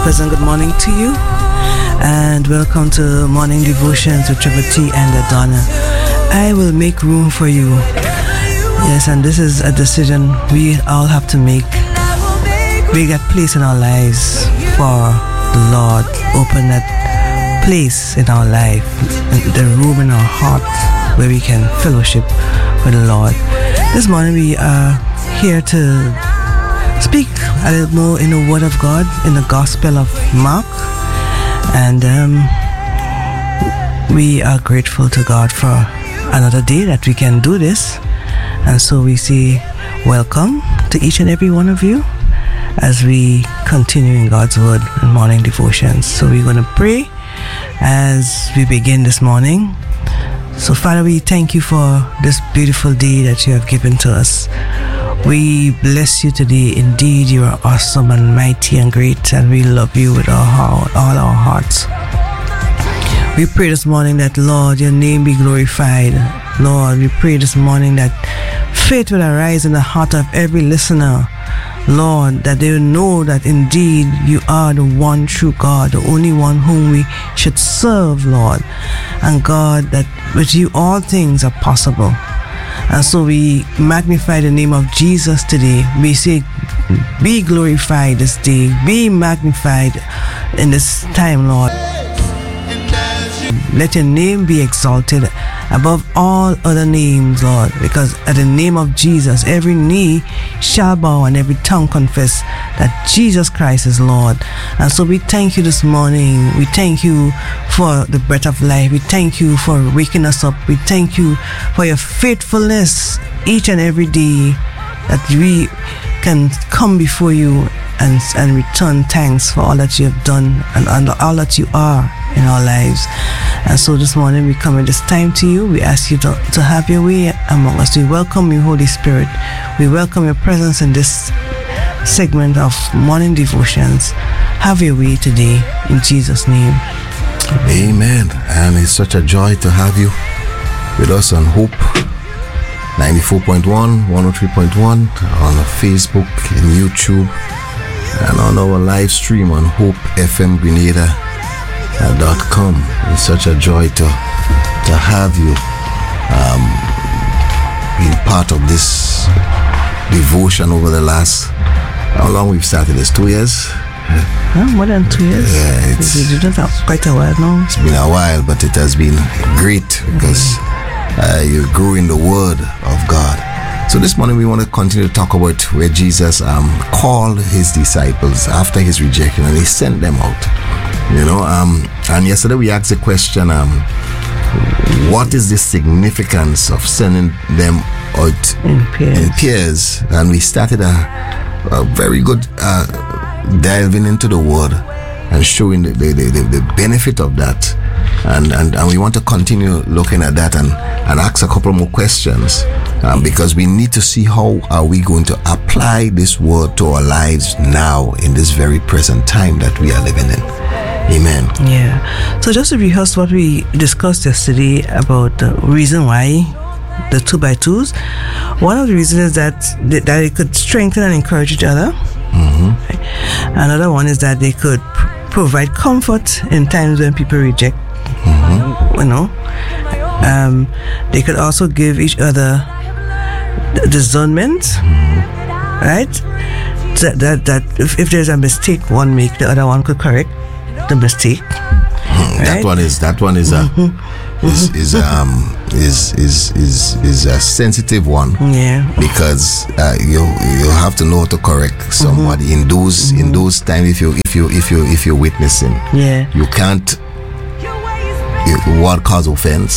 pleasant good morning to you, and welcome to Morning Devotions with Trevor T and Adonna. I will make room for you. Yes, and this is a decision we all have to make. We got place in our lives for the Lord. Open that place in our life, the room in our heart where we can fellowship with the Lord. This morning we are here to speak a little more in the Word of God, in the Gospel of Mark, and we are grateful to God for another day that we can do this. And so we say welcome to each and every one of you as we continue in God's Word and morning devotions. So we're going to pray as we begin this morning. So Father, we thank you for this beautiful day that you have given to us. We bless you today. Indeed, you are awesome and mighty and great, and we love you with all our hearts. We pray this morning that, Lord, your name be glorified. Lord, we pray this morning that faith will arise in the heart of every listener. Lord, that they will know that indeed you are the one true God, the only one whom we should serve, Lord. And God, that with you all things are possible. And so we magnify the name of Jesus today. We say, be glorified this day. Be magnified in this time, Lord. Let your name be exalted above all other names, Lord. Because at the name of Jesus, every knee shall bow and every tongue confess that Jesus Christ is Lord. And so we thank you this morning. We thank you for the breath of life. We thank you for waking us up. We thank you for your faithfulness each and every day, that we can come before you and return thanks for all that you have done and all that you are in our lives. And so this morning we come at this time to you. We ask you to have your way among us. We welcome you, Holy Spirit. We welcome your presence in this segment of morning devotions. Have your way today in Jesus' name. Amen. And it's such a joy to have you with us on Hope 94.1, 103.1, on Facebook, in YouTube, and on our live stream on HopeFMGrenada.com. It's such a joy to have you being part of this devotion over the last, how long we've started this? 2 years? More than 2 years. Yeah, it's quite a while now. It's been a while, but it has been great because you grew in the Word of God. So this morning we want to continue to talk about where Jesus called his disciples after his rejection, and he sent them out. And yesterday we asked the question, what is the significance of sending them out in pairs? And we started a very good diving into the Word and showing the benefit of that. And we want to continue looking at that and ask a couple more questions, because we need to see how are we going to apply this word to our lives now in this very present time that we are living in. Amen. Yeah. So just to rehearse what we discussed yesterday about the reason why the 2x2s, one of the reasons is that it could strengthen and encourage each other. Mm-hmm. Another one is that they could provide comfort in times when people reject. Mm-hmm. They could also give each other discernment, mm-hmm. right? So that if there's a mistake one make, the other one could correct the mistake. Right? That one is mm-hmm. is a sensitive one. Yeah. Because you have to know how to correct somebody in those times. If you're witnessing, yeah, you can't. What cause offense?